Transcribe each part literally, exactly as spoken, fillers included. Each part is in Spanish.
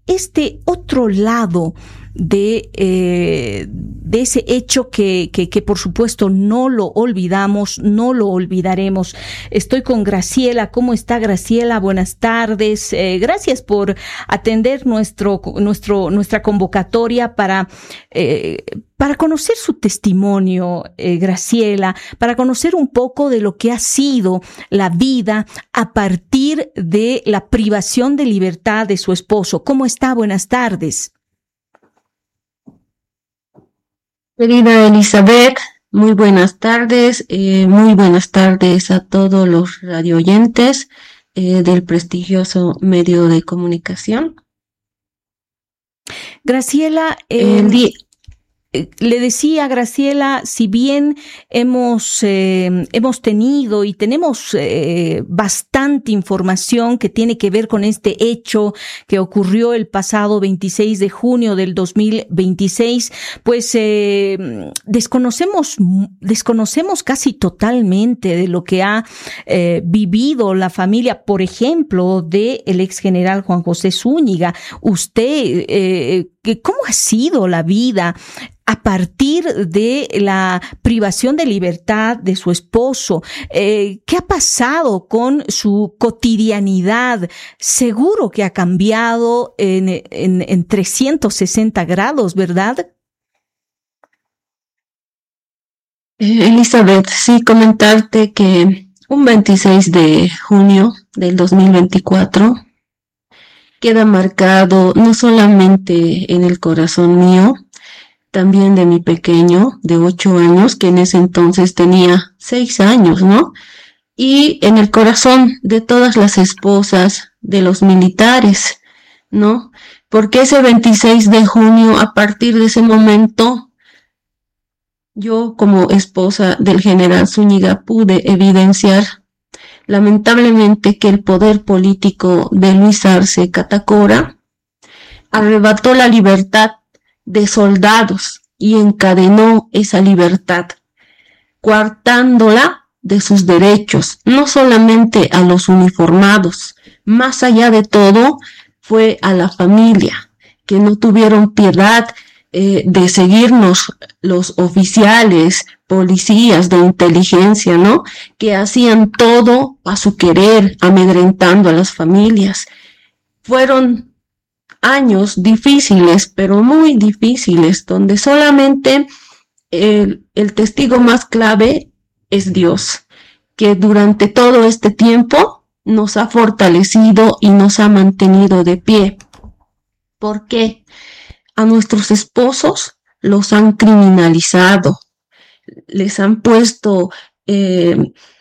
este otro lado de, eh, de ese hecho que, que, que por supuesto no lo olvidamos, no lo olvidaremos. Estoy con Graciela. ¿Cómo está, Graciela? Buenas tardes. Eh, gracias por atender nuestro, nuestro, nuestra convocatoria para, eh, para conocer su testimonio, eh, Graciela, para conocer un poco de lo que ha sido la vida a partir de la privación de libertad de su esposo. ¿Cómo está? Buenas tardes. Querida Elizabeth, muy buenas tardes, eh, muy buenas tardes a todos los radioyentes eh, del prestigioso medio de comunicación. Graciela, eh, El día... le decía, Graciela, si bien hemos, eh, hemos tenido y tenemos eh, bastante información que tiene que ver con este hecho que ocurrió el pasado veintiséis de junio del dos mil veintiséis, pues eh, desconocemos, desconocemos casi totalmente de lo que ha eh, vivido la familia, por ejemplo, del ex general Juan José Zúñiga. Usted, eh, ¿cómo ha sido la vida a partir de la privación de libertad de su esposo? Eh, ¿Qué ha pasado con su cotidianidad? Seguro que ha cambiado en, en, en trescientos sesenta grados, ¿verdad? Eh, Elizabeth, sí, comentarte que un veintiséis de junio del dos mil veinticuatro queda marcado no solamente en el corazón mío, también de mi pequeño de ocho años, que en ese entonces tenía seis años, ¿no? Y en el corazón de todas las esposas de los militares, ¿no? Porque ese veintiséis de junio, a partir de ese momento, yo como esposa del general Zúñiga pude evidenciar lamentablemente que el poder político de Luis Arce Catacora arrebató la libertad de soldados y encadenó esa libertad, coartándola de sus derechos, no solamente a los uniformados, más allá de todo fue a la familia, que no tuvieron piedad eh, de seguirnos los oficiales, policías de inteligencia, ¿no? Que hacían todo a su querer, amedrentando a las familias. Fueron años difíciles, pero muy difíciles, donde solamente el, el testigo más clave es Dios, que durante todo este tiempo nos ha fortalecido y nos ha mantenido de pie. ¿Por qué? A nuestros esposos los han criminalizado, les han puesto eh,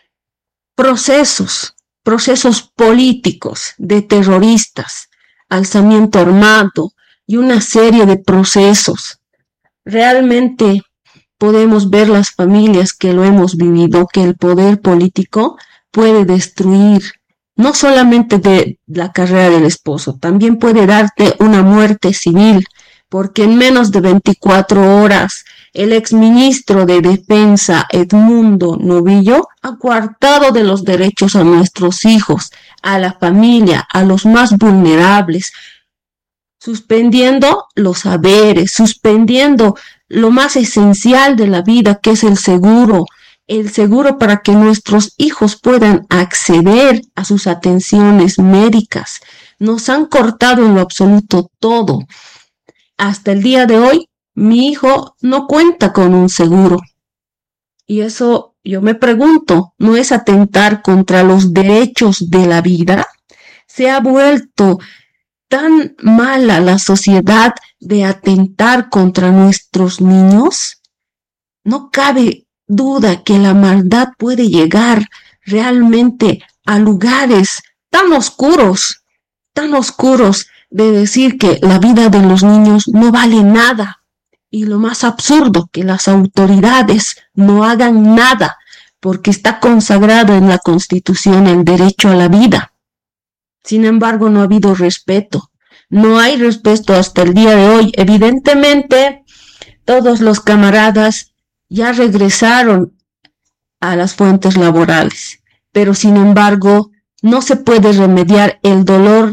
procesos, procesos políticos de terroristas, alzamiento armado y una serie de procesos. Realmente podemos ver las familias que lo hemos vivido, que el poder político puede destruir no solamente de la carrera del esposo, también puede darte una muerte civil, porque en menos de veinticuatro horas el exministro de Defensa, Edmundo Novillo, ha coartado de los derechos a nuestros hijos, a la familia, a los más vulnerables, suspendiendo los saberes, suspendiendo lo más esencial de la vida, que es el seguro, el seguro para que nuestros hijos puedan acceder a sus atenciones médicas. Nos han cortado en lo absoluto todo. Hasta el día de hoy, mi hijo no cuenta con un seguro. Y eso, yo me pregunto, ¿no es atentar contra los derechos de la vida? Se ha vuelto tan mala la sociedad de atentar contra nuestros niños. No cabe duda que la maldad puede llegar realmente a lugares tan oscuros, tan oscuros, de decir que la vida de los niños no vale nada. Y lo más absurdo, que las autoridades no hagan nada, porque está consagrado en la Constitución el derecho a la vida. Sin embargo, no ha habido respeto. No hay respeto hasta el día de hoy. Evidentemente, todos los camaradas ya regresaron a las fuentes laborales, pero sin embargo, no se puede remediar el dolor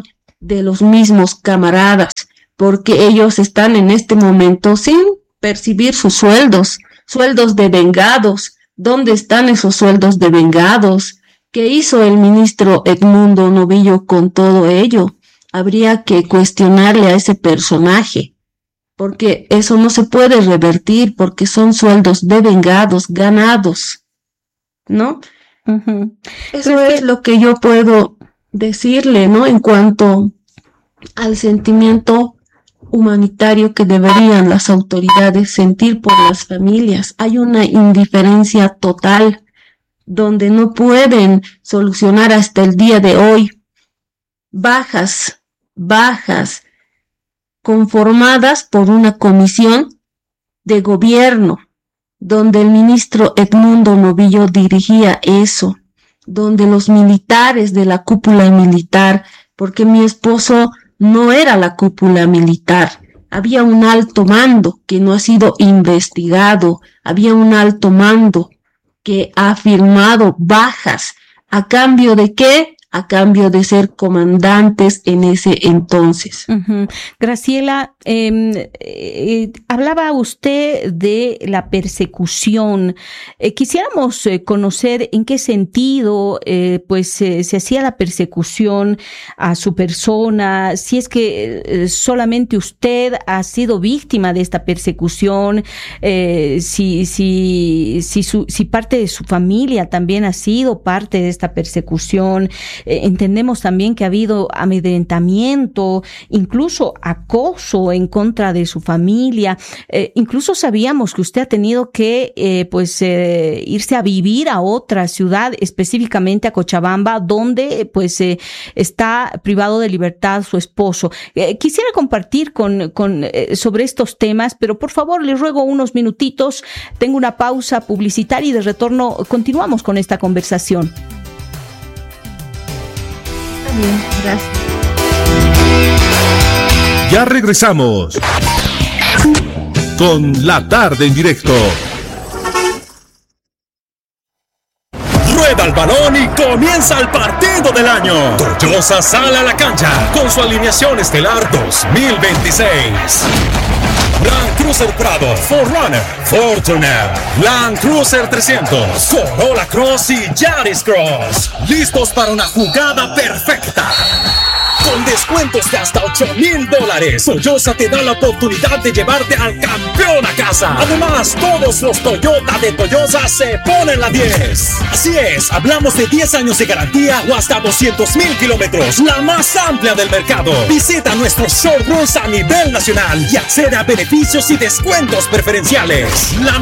de los mismos camaradas, porque ellos están en este momento sin percibir sus sueldos, sueldos de vengados. ¿Dónde están esos sueldos de vengados? ¿Qué hizo el ministro Edmundo Novillo con todo ello? Habría que cuestionarle a ese personaje, porque eso no se puede revertir, porque son sueldos de vengados, ganados, ¿no? Uh-huh. Eso es lo que yo puedo decirle, ¿no? En cuanto al sentimiento humanitario que deberían las autoridades sentir por las familias. Hay una indiferencia total, donde no pueden solucionar hasta el día de hoy bajas, bajas conformadas por una comisión de gobierno, donde el ministro Edmundo Novillo dirigía eso, donde los militares de la cúpula militar, porque mi esposo no era la cúpula militar, había un alto mando que no ha sido investigado, había un alto mando que ha firmado bajas. ¿A cambio de qué? A cambio de ser comandantes en ese entonces. Uh-huh. Graciela, eh, eh, hablaba usted de la persecución. Eh, quisiéramos eh, conocer en qué sentido eh, pues eh, se hacía la persecución a su persona, si es que eh, solamente usted ha sido víctima de esta persecución, eh, si, si, si, su, si parte de su familia también ha sido parte de esta persecución. Eh, entendemos también que ha habido amedrentamiento, incluso acoso en contra de su familia. Eh, incluso sabíamos que usted ha tenido que eh, pues eh, irse a vivir a otra ciudad, específicamente a Cochabamba, donde pues eh, está privado de libertad su esposo. Eh, quisiera compartir con, con eh, sobre estos temas, pero por favor les ruego unos minutitos. Tengo una pausa publicitaria y de retorno continuamos con esta conversación. Bien, gracias. Ya regresamos con La Tarde en Directo. Rueda el balón y comienza el partido del año. Toyosa sale a la cancha con su alineación estelar dos mil veintiséis. Land Cruiser Prado, cuatro runner, Fortuner, Land Cruiser trescientos, Corolla Cross y Yaris Cross. Listos para una jugada perfecta. Con descuentos de hasta ocho mil dólares, Toyosa te da la oportunidad de llevarte al campeón a casa. Además, todos los Toyota de Toyosa se ponen la diez. Así es, hablamos de diez años de garantía o hasta doscientos mil kilómetros, la más amplia del mercado. Visita nuestros showrooms a nivel nacional y accede a beneficios y descuentos preferenciales. La